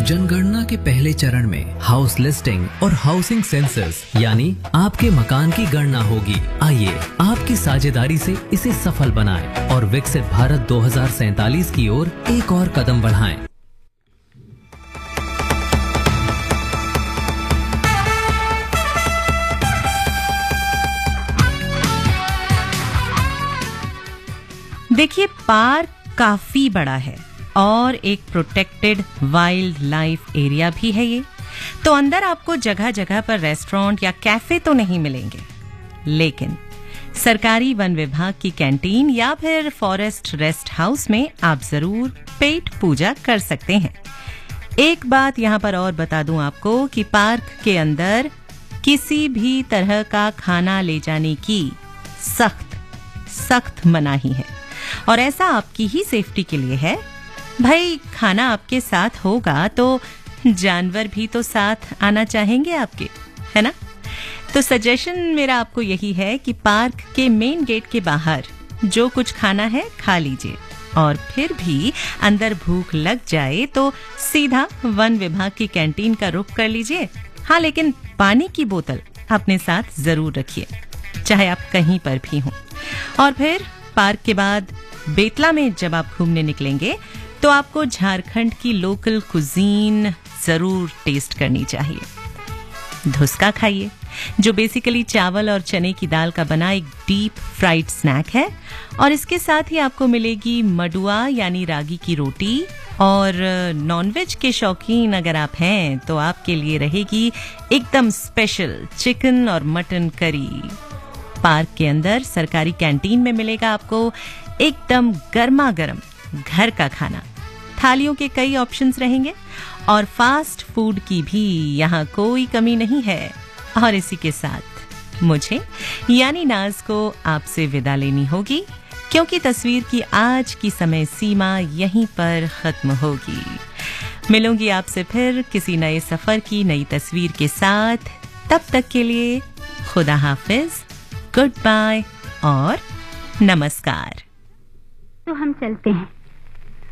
जनगणना के पहले चरण में हाउस लिस्टिंग और हाउसिंग सेंसस यानी आपके मकान की गणना होगी। आइए आपकी साझेदारी से इसे सफल बनाएं और विकसित भारत 2047 की ओर एक और कदम बढ़ाएं। देखिए, पार्क काफी बड़ा है और एक प्रोटेक्टेड वाइल्ड लाइफ एरिया भी है ये। तो अंदर आपको जगह जगह पर रेस्टोरेंट या कैफे तो नहीं मिलेंगे, लेकिन सरकारी वन विभाग की कैंटीन या फिर फॉरेस्ट रेस्ट हाउस में आप जरूर पेट पूजा कर सकते हैं। एक बात यहां पर और बता दूं आपको कि पार्क के अंदर किसी भी तरह का खाना ले जाने की सख्त मनाही है, और ऐसा आपकी ही सेफ्टी के लिए है। भाई, खाना आपके साथ होगा तो जानवर भी तो साथ आना चाहेंगे आपके, है ना? तो सजेशन मेरा आपको यही है कि पार्क के मेन गेट के बाहर जो कुछ खाना है खा लीजिए, और फिर भी अंदर भूख लग जाए तो सीधा वन विभाग की कैंटीन का रुख कर लीजिए। हाँ, लेकिन पानी की बोतल अपने साथ जरूर रखिए, चाहे आप कहीं पर भी हों। और फिर पार्क के बाद बेतला में जब आप घूमने निकलेंगे तो आपको झारखंड की लोकल कुजीन जरूर टेस्ट करनी चाहिए। धुसका खाइए, जो बेसिकली चावल और चने की दाल का बना एक डीप फ्राइड स्नैक है, और इसके साथ ही आपको मिलेगी मडुआ यानी रागी की रोटी। और नॉनवेज के शौकीन अगर आप हैं तो आपके लिए रहेगी एकदम स्पेशल चिकन और मटन करी। पार्क के अंदर सरकारी कैंटीन में मिलेगा आपको एकदम गर्मा गर्म घर का खाना। थालियों के कई ऑप्शंस रहेंगे और फास्ट फूड की भी यहाँ कोई कमी नहीं है। और इसी के साथ मुझे यानी नाज को आपसे विदा लेनी होगी, क्योंकि तस्वीर की आज की समय सीमा यहीं पर खत्म होगी। मिलूंगी आपसे फिर किसी नए सफर की नई तस्वीर के साथ। तब तक के लिए खुदा हाफिज, गुड बाय और नमस्कार। तो हम चलते हैं।